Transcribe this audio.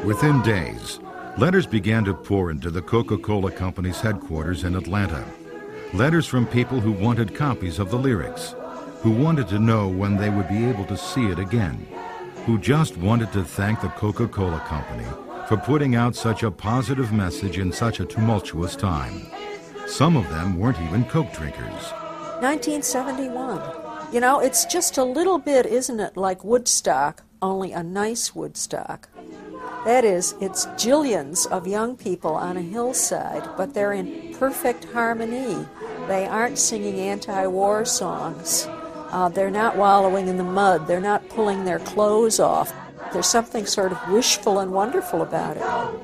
Within days, letters began to pour into the Coca-Cola Company's headquarters in Atlanta. Letters from people who wanted copies of the lyrics, who wanted to know when they would be able to see it again, who just wanted to thank the Coca-Cola Company for putting out such a positive message in such a tumultuous time. Some of them weren't even Coke drinkers. 1971. You know, it's just a little bit, isn't it, like Woodstock, only a nice Woodstock. That is, it's jillions of young people on a hillside, but they're in perfect harmony. They aren't singing anti-war songs. They're not wallowing in the mud. They're not pulling their clothes off. There's something sort of wishful and wonderful about it.